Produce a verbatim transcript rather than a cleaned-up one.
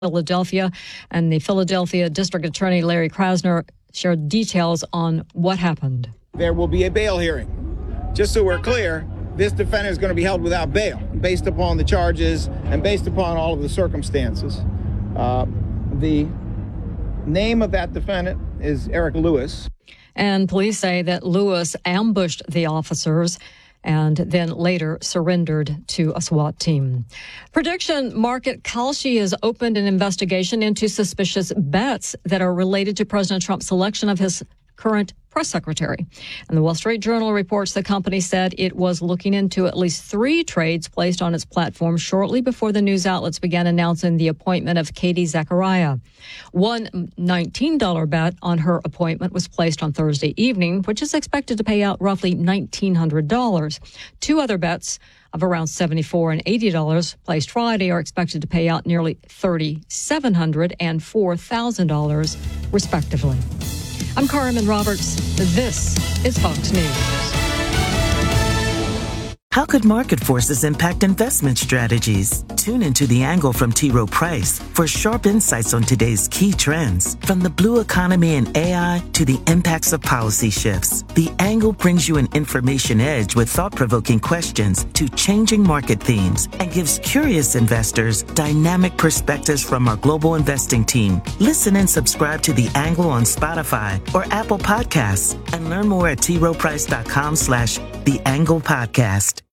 Philadelphia, and the Philadelphia District Attorney Larry Krasner shared details on what happened. There will be a bail hearing. Just so we're clear, this defendant is going to be held without bail based upon the charges and based upon all of the circumstances. Uh, the name of that defendant is Eric Lewis. And police say that Lewis ambushed the officers and then later surrendered to a SWAT team. Prediction market Kalshi has opened an investigation into suspicious bets that are related to President Trump's selection of his current press secretary. And the Wall Street Journal reports the company said it was looking into at least three trades placed on its platform shortly before the news outlets began announcing the appointment of Katie Zachariah. One nineteen dollars bet on her appointment was placed on Thursday evening, which is expected to pay out roughly nineteen hundred dollars. Two other bets of around seventy-four dollars and eighty dollars placed Friday are expected to pay out nearly three thousand seven hundred dollars and four thousand dollars, respectively. I'm Carmen Roberts. This is Fox News. How could market forces impact investment strategies? Tune into The Angle from T. Rowe Price for sharp insights on today's key trends, from the blue economy and A I to the impacts of policy shifts. The Angle brings you an information edge with thought-provoking questions to changing market themes and gives curious investors dynamic perspectives from our global investing team. Listen and subscribe to The Angle on Spotify or Apple Podcasts and learn more at t rowe price dot com slash The Angle Podcast.